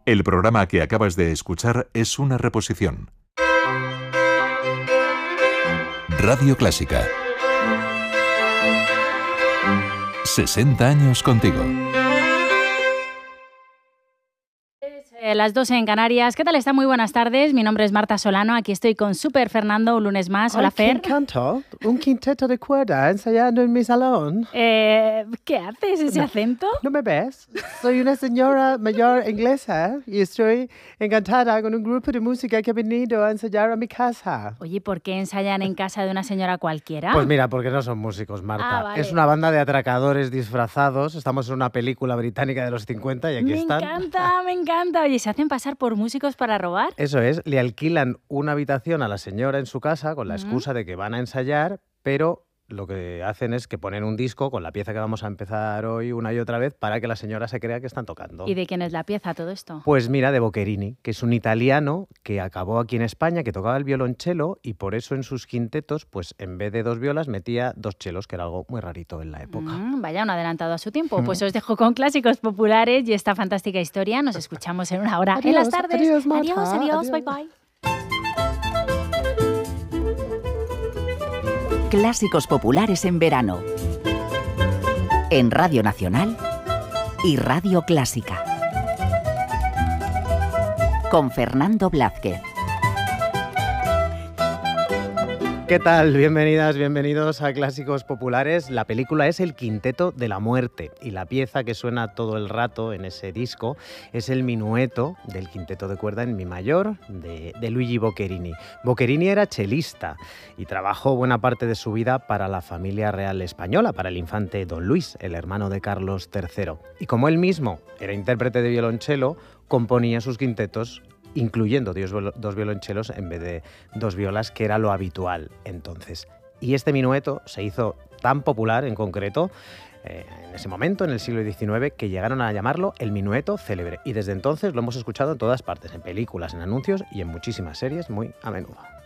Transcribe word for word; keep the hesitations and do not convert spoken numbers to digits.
El programa que acabas de escuchar es una reposición. Radio Clásica. sesenta años contigo. Las doce en Canarias. ¿Qué tal está? Muy buenas tardes. Mi nombre es Marta Solano. Aquí estoy con Super Fernando un lunes más. Hola, Ay, Fer. ¿quién canto? Un quinteto de cuerda ensayando en mi salón. Eh, ¿Qué haces? ¿Ese no, acento? ¿No me ves? Soy una señora mayor inglesa y estoy encantada con un grupo de música que ha venido a ensayar a mi casa. Oye, ¿por qué ensayan en casa de una señora cualquiera? Pues mira, porque no son músicos, Marta. Ah, vale. Es una banda de atracadores disfrazados. Estamos en una película británica de los cincuenta y aquí me están. Me encanta, me encanta. Oye, ¿se hacen pasar por músicos para robar? Eso es, le alquilan una habitación a la señora en su casa con la excusa uh-huh. de que van a ensayar, pero lo que hacen es que ponen un disco con la pieza que vamos a empezar hoy una y otra vez para que la señora se crea que están tocando. ¿Y de quién es la pieza todo esto? Pues mira, de Boccherini, que es un italiano que acabó aquí en España, que tocaba el violonchelo y por eso en sus quintetos, pues en vez de dos violas metía dos chelos, que era algo muy rarito en la época. Mm, vaya, un adelantado a su tiempo. Pues os dejo con clásicos populares y esta fantástica historia. Nos escuchamos en una hora adiós, en las tardes. Adiós, Marta, adiós, adiós, adiós. bye bye. Clásicos populares en verano. En Radio Nacional y Radio Clásica. Con Fernando Blázquez. ¿Qué tal? Bienvenidas, bienvenidos a Clásicos Populares. La película es El Quinteto de la Muerte y la pieza que suena todo el rato en ese disco es el minueto del quinteto de cuerda en mi mayor de, de Luigi Boccherini. Boccherini era chelista y trabajó buena parte de su vida para la familia real española, para el infante Don Luis, el hermano de Carlos tercero. Y como él mismo era intérprete de violonchelo, componía sus quintetos incluyendo dos violonchelos en vez de dos violas, que era lo habitual entonces. Y este minueto se hizo tan popular en concreto eh, en ese momento, en el siglo diecinueve, que llegaron a llamarlo el minueto célebre. Y desde entonces lo hemos escuchado en todas partes, en películas, en anuncios y en muchísimas series muy a menudo.